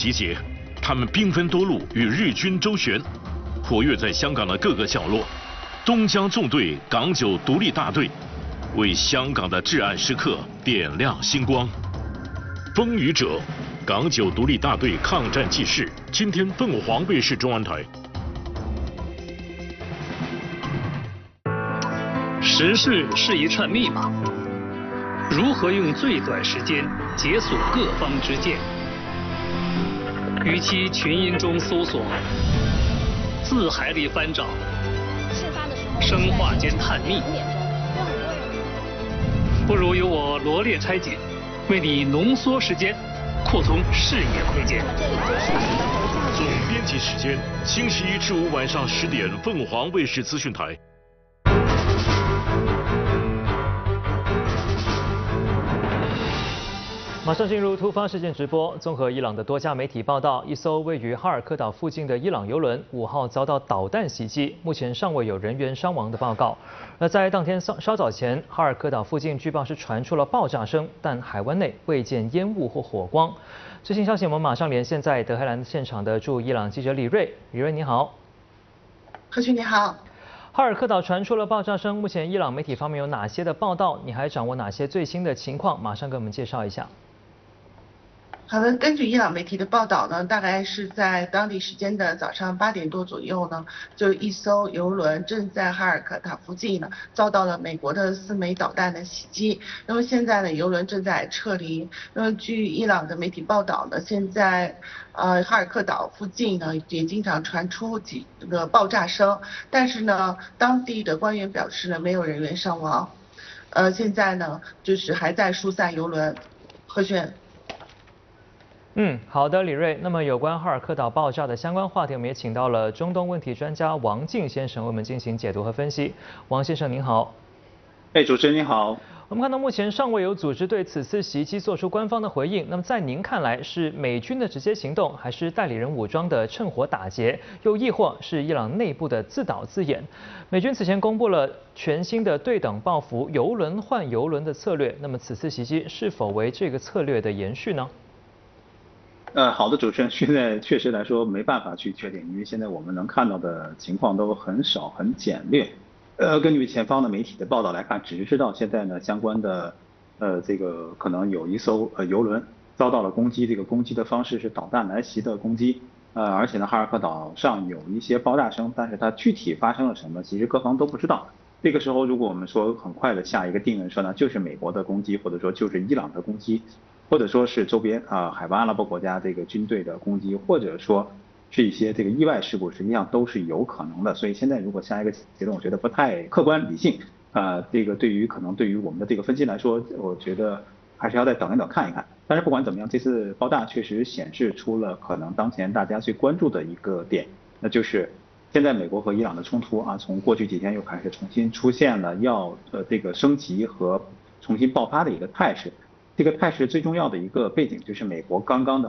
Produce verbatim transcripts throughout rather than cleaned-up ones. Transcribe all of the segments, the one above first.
集结，他们兵分多路与日军周旋，活跃在香港的各个角落。东江纵队港九独立大队为香港的至暗时刻点亮星光。风雨者，港九独立大队抗战纪事，今天凤凰卫视中文台。 时事是一串密码，如何用最短时间解锁各方之见？与其群音中搜索，字海里翻找，生化间探秘，不如由我罗列拆解，为你浓缩时间，扩充视野空间。 总编辑时间：星期一至五晚上十点，凤凰卫视资讯台。 马上进入突发事件直播。综合伊朗的多家媒体报道，一艘位于哈尔科岛附近的伊朗邮轮五号遭到导弹袭击，目前尚未有人员伤亡的报告。而在当天稍稍早前，哈尔科岛附近据报是传出了爆炸声，但海湾内未见烟雾或火光。最新消息，我们马上连线在德黑兰现场的驻伊朗记者李瑞。李瑞，你好。 何群你好。 哈尔科岛传出了爆炸声，目前伊朗媒体方面有哪些的报道？你还掌握哪些最新的情况？马上给我们介绍一下。 好的，根据伊朗媒体的报道呢，大概是在当地时间的早上八点多左右呢，就一艘邮轮正在哈尔科岛附近呢遭到了美国的四枚导弹的袭击。那么现在呢，邮轮正在撤离。那么据伊朗的媒体报道呢，现在呃哈尔科岛附近呢也经常传出几个爆炸声，但是呢，当地的官员表示呢没有人员伤亡。呃，现在呢就是还在疏散邮轮。何璇。 嗯，好的，李瑞。那么有关哈尔科岛爆炸的相关话题，我们也请到了中东问题专家王靖先生为我们进行解读和分析。王先生您好。 哎，主持人您好。 我们看到目前尚未有组织对此次袭击做出官方的回应。那么在您看来，是美军的直接行动，还是代理人武装的趁火打劫，又亦或是伊朗内部的自导自演？美军此前公布了全新的对等报复邮轮换邮轮的策略，那么此次袭击是否为这个策略的延续呢？ 呃，好的，主持人，现在确实来说没办法去确定，因为现在我们能看到的情况都很少、很简略。呃，根据前方的媒体的报道来看，只知道现在呢相关的呃这个可能有一艘呃邮轮遭到了攻击，这个攻击的方式是导弹来袭的攻击。呃，而且呢哈尔科岛上有一些爆炸声，但是它具体发生了什么，其实各方都不知道。这个时候，如果我们说很快的下一个定论说呢，就是美国的攻击，或者说就是伊朗的攻击。或者说是周边啊海湾阿拉伯国家这个军队的攻击，或者说是一些这个意外事故，实际上都是有可能的。所以现在如果下一个结论，我觉得不太客观理性啊、呃，这个对于可能对于我们的这个分析来说，我觉得还是要再等一等看一看。但是不管怎么样，这次爆炸确实显示出了可能当前大家最关注的一个点，那就是现在美国和伊朗的冲突啊，从过去几天又开始重新出现了要呃这个升级和重新爆发的一个态势。这个态势最重要的一个背景就是美国刚刚的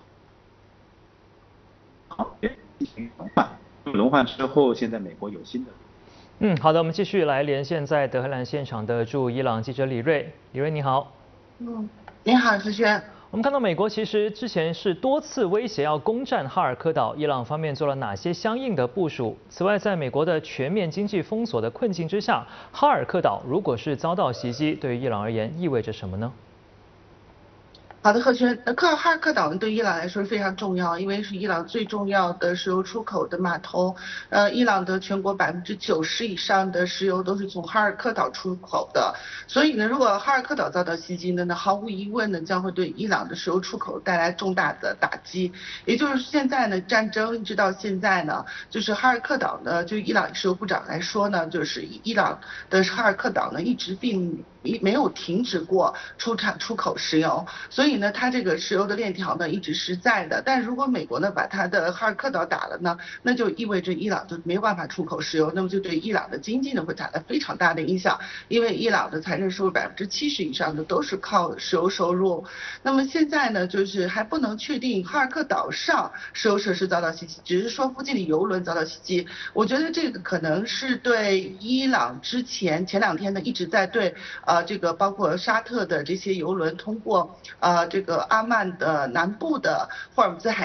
进行轮换，轮换之后，现在美国有新的。 嗯，好的，我们继续来连线在德黑兰现场的驻伊朗记者李瑞。李瑞你好。 嗯，你好，思轩。 我们看到美国其实之前是多次威胁要攻占哈尔科岛，伊朗方面做了哪些相应的部署？此外，在美国的全面经济封锁的困境之下，哈尔科岛如果是遭到袭击，对于伊朗而言意味着什么呢？ 好的，何轩，那克哈尔科岛呢对伊朗来说是非常重要，因为是伊朗最重要的石油出口的码头。呃，伊朗的全国百分之九十以上的石油都是从哈尔科岛出口的，所以呢，如果哈尔科岛遭到袭击呢，那毫无疑问呢将会对伊朗的石油出口带来重大的打击。也就是现在呢，战争一直到现在呢，就是哈尔科岛呢，就伊朗石油部长来说呢，就是伊朗的哈尔科岛呢一直并没有停止过出产出口石油，所以呢，它这个石油的链条呢一直是在的。但如果美国呢把它的哈尔科岛打了呢，那就意味着伊朗就没有办法出口石油，那么就对伊朗的经济呢会带来非常大的影响，因为伊朗的财政收入百分之七十以上的都是靠石油收入。那么现在呢，就是还不能确定哈尔科岛上石油设施遭到袭击，只是说附近的油轮遭到袭击。我觉得这个可能是对伊朗之前前两天呢一直在对呃这个包括沙特的这些油轮通过呃这个阿曼的南部的霍尔木兹海